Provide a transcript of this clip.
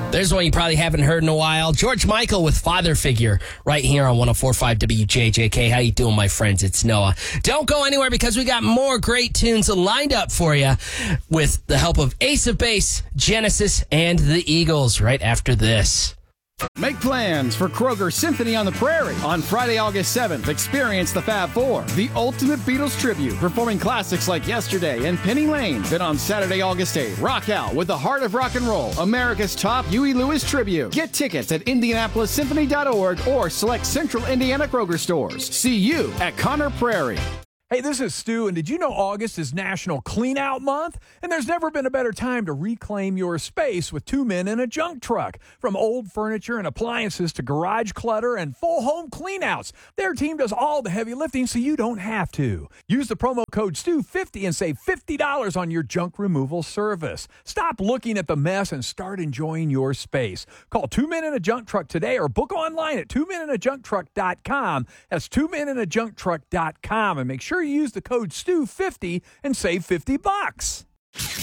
There's one you probably haven't heard in a while. George Michael with Father Figure right here on 104.5 WJJK. How you doing, my friends? It's Noah. Don't go anywhere because we got more great tunes lined up for you with the help of Ace of Base, Genesis, and the Eagles right after this. Make plans for Kroger Symphony on the Prairie. On Friday, August 7th, experience the Fab Four, the ultimate Beatles tribute, performing classics like Yesterday and Penny Lane. Then on Saturday, August 8th, rock out with the Heart of Rock and Roll, America's top Huey Lewis tribute. Get tickets at IndianapolisSymphony.org or select Central Indiana Kroger stores. See you at Conner Prairie. Hey, this is Stu, and did you know August is National Clean Out Month? And there's never been a better time to reclaim your space with two men in a junk truck. From old furniture and appliances to garage clutter and full home cleanouts, their team does all the heavy lifting so you don't have to. Use the promo code STU50 and save $50 on your junk removal service. Stop looking at the mess and start enjoying your space. Call Two Men in a Junk Truck today or book online at twomeninajuncktruck.com. That's twomeninajuncktruck.com, and make sure you use the code STU50 and save $50.